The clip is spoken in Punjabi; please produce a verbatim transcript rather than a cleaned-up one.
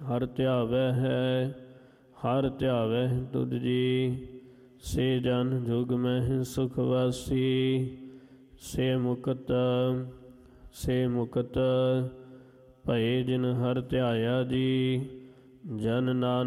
ਹਰ ਧਿਆਵੈ ਹੈ, ਹਰ ਧਿਆਵੈ ਤੁਧ ਜੀ। ਸੇ ਜਨ ਜੁਗ ਮਹਿ ਸੁਖ ਵਾਸੀ, ਸੇ ਮੁਕਤ ਸੇ ਮੁਕਤ ਭਏ ਜਿਨ ਹਰ ਧਿਆਇਆ ਜੀ। ਜਨ ਨਾਨਕ